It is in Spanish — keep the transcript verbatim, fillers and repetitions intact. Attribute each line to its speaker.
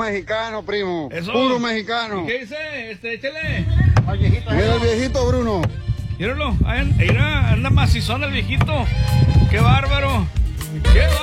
Speaker 1: mexicano, primo.
Speaker 2: Eso.
Speaker 1: Puro mexicano.
Speaker 2: ¿Y qué dice? Este, échale.
Speaker 1: Mira el viejito, Bruno.
Speaker 2: Míralo, ahí anda macizón el viejito. Qué bárbaro. Qué bárbaro.